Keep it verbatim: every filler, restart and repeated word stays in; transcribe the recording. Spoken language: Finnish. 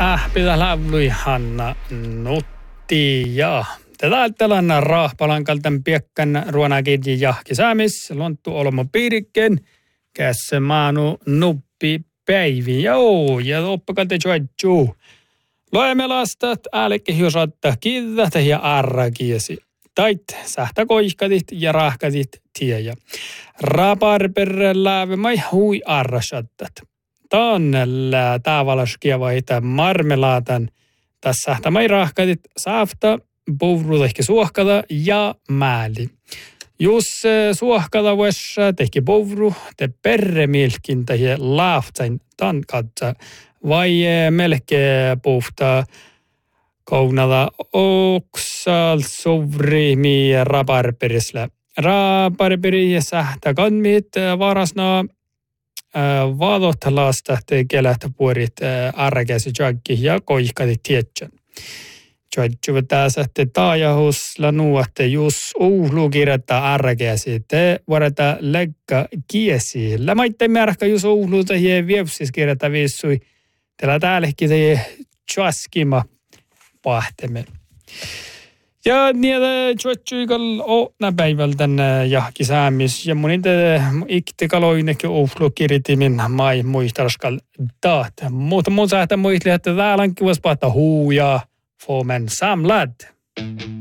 Äh, pitää lävlui Hanna Nutti ja tätä tällainen rahpalankaltan piekkan ruonakirji jahki saamis lonttu olmo piirikken kässä maanu nuppi päivi joo ja oppakalte juodjuu. Loemme lastat älkki hiusatta kiitätä ja arrakiesi. Tait sähtä koihkatit ja rahkatit tiejä. Raparperre mai hui arrasattat. Tannella tavallaskia vaita marmelaatan. Tässä mai rahkatit saafta, povruta ehkä suohkata ja määli. Jos suohkata vuossa teki povru, te perremilkin tai laaftain tankatsa. Vai melkein puhtaa kounalla oksal sovrimi raparperisla. Raparperi sähtä kanmit varasna valottalasta tekelät puorit arkeasi jaggi ja koihkati tietsän. Jodju tässä te taajahusla nuotte jos uhlu kirjoittaa arkeasi te varata legga kiesi. Lämaitte märkä jos uhlu tai viepsis kirjoittaa viissui. Tällä täälläkin se tjaskima pahtemme. Ja niitä tjuotjuikal oona päivällä tänne jahki säämis. Ja mun niitä ikte kaloinekin uhlu-kiritimin mai muistaskal daat. Mutta mun sähtä muisteli, että täällä on kivas pahta huuja fomen samlad.